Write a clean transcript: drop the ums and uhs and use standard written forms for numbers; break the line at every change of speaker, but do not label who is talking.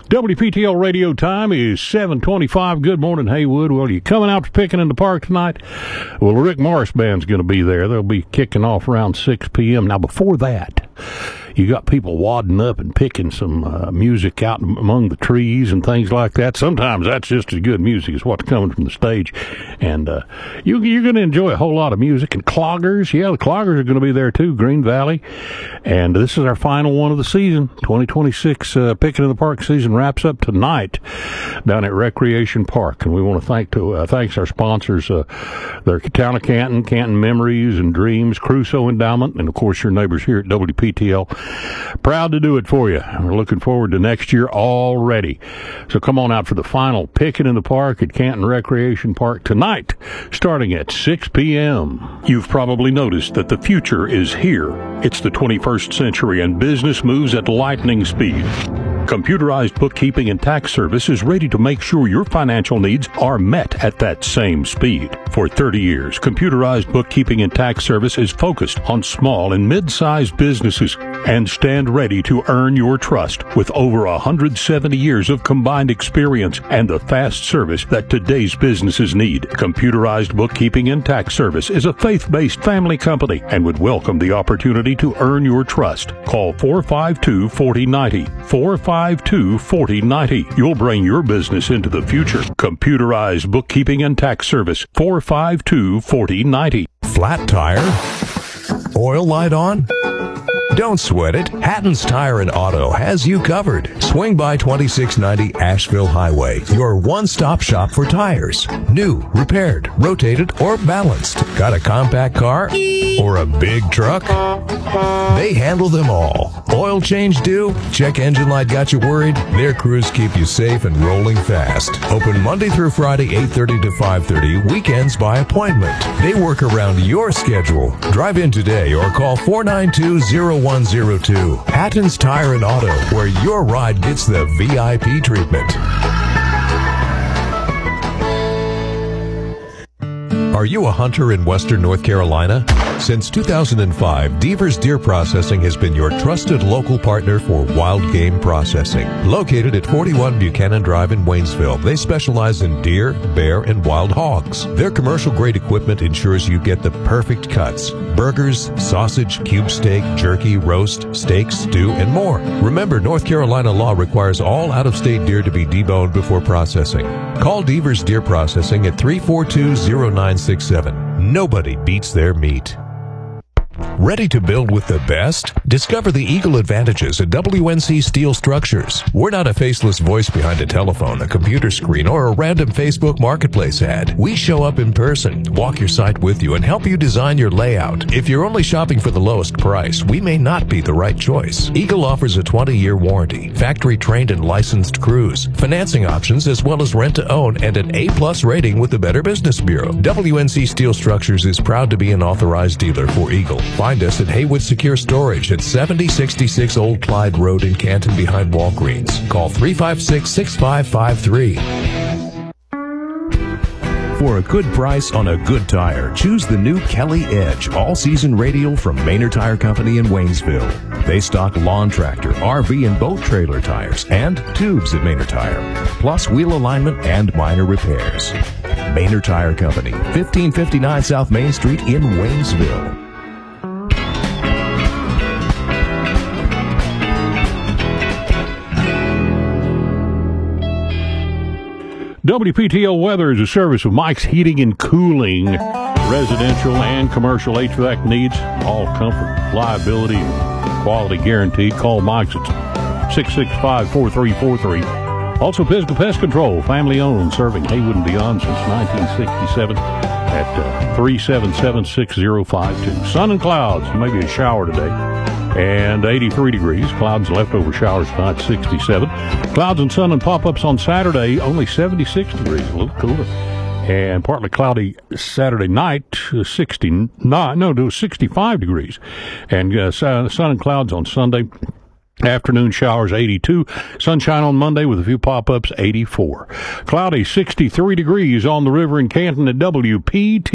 WPTL radio time is 7:25. Good morning, Haywood. Well, you coming out to Picking in the Park tonight? Well, the Rick Morris Band's going to be there. They'll be kicking off around 6 p.m. Now, before that, you got people wadding up and picking some music out among the trees and things like that. Sometimes that's just as good music as what's coming from the stage. And you're going to enjoy a whole lot of music. And Cloggers, yeah, the Cloggers are going to be there too, Green Valley. And this is our final one of the season. 2026 Picking in the Park season wraps up tonight down at Recreation Park. And we want to thanks our sponsors, their Town of Canton, Canton Memories and Dreams, Crusoe Endowment, and of course your neighbors here at WPTL. Proud to do it for you. We're looking forward to next year already. So come on out for the final Picking in the Park at Canton Recreation Park tonight, starting at 6 p.m. You've probably noticed that the future is here. It's the 21st century and business moves at lightning speed. Computerized Bookkeeping and Tax Service is ready to make sure your financial needs are met at that same speed. For 30 years, Computerized Bookkeeping and Tax Service is focused on small and mid-sized businesses and stand ready to earn your trust with over 170 years of combined experience and the fast service that today's businesses need. Computerized Bookkeeping and Tax Service is a faith-based family company and would welcome the opportunity to earn your trust. Call 452-4090. 452-4090. You'll bring your business into the future. Computerized Bookkeeping and Tax Service. 452-4090.
Flat tire? Oil light on? Don't sweat it. Hatton's Tire and Auto has you covered. Swing by 2690 Asheville Highway, your one-stop shop for tires. New, repaired, rotated, or balanced. Got a compact car or a big truck? They handle them all. Oil change due? Check engine light got you worried? Their crews keep you safe and rolling fast. Open Monday through Friday, 8:30 to 5:30. Weekends by appointment. They work around your schedule. Drive in today or call 492-0102. Hatton's Tire and Auto, where your ride gets the VIP treatment. Are you a hunter in Western North Carolina? Since 2005, Devers Deer Processing has been your trusted local partner for wild game processing. Located at 41 Buchanan Drive in Waynesville, they specialize in deer, bear, and wild hogs. Their commercial-grade equipment ensures you get the perfect cuts: burgers, sausage, cube steak, jerky, roast, steak, stew, and more. Remember, North Carolina law requires all out-of-state deer to be deboned before processing. Call Devers Deer Processing at 342-0967. Nobody beats their meat. Ready to build with the best? Discover the Eagle advantages at WNC Steel Structures. We're not a faceless voice behind a telephone, a computer screen, or a random Facebook Marketplace ad. We show up in person, walk your site with you, and help you design your layout. If you're only shopping for the lowest price, we may not be the right choice. Eagle offers a 20-year warranty, factory-trained and licensed crews, financing options, as well as rent-to-own, and an A+ rating with the Better Business Bureau. WNC Steel Structures is proud to be an authorized dealer for Eagle. Find us at Haywood Secure Storage at 7066 Old Clyde Road in Canton behind Walgreens. Call 356-6553. For a good price on a good tire, choose the new Kelly Edge all-season radial from Maynard Tire Company in Waynesville. They stock lawn tractor, RV, and boat trailer tires and tubes at Maynard Tire, plus wheel alignment and minor repairs. Maynard Tire Company, 1559 South Main Street in Waynesville.
WPTL Weather is a service of Mike's Heating and Cooling. Residential and commercial HVAC needs, all comfort, reliability, and quality guaranteed. Call Mike's at 665-4343. Also, Pisgah Pest Control, family owned, serving Haywood and beyond since 1967 at 377-6052. Sun and clouds, maybe a shower today. And 83 degrees. Clouds, leftover showers tonight, 67. Clouds and sun and pop-ups on Saturday, only 76 degrees, a little cooler. And partly cloudy Saturday night, 65 degrees. And sun and clouds on Sunday. Afternoon showers, 82. Sunshine on Monday with a few pop-ups, 84. Cloudy, 63 degrees on the river in Canton at WPT.